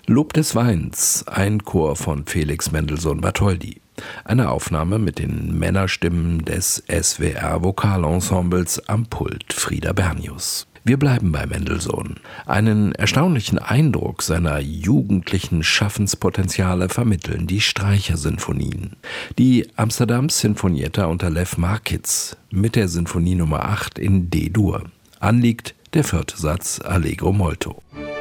Lob des Weins, ein Chor von Felix Mendelssohn Bartholdy. Eine Aufnahme mit den Männerstimmen des SWR-Vokalensembles am Pult Frieder Bernius. Wir bleiben bei Mendelssohn. Einen erstaunlichen Eindruck seiner jugendlichen Schaffenspotenziale vermitteln die Streichersinfonien. Die Amsterdam Sinfonietta unter Lev Markitz mit der Sinfonie Nummer 8 in D-Dur. Anliegt der 4. Satz Allegro molto.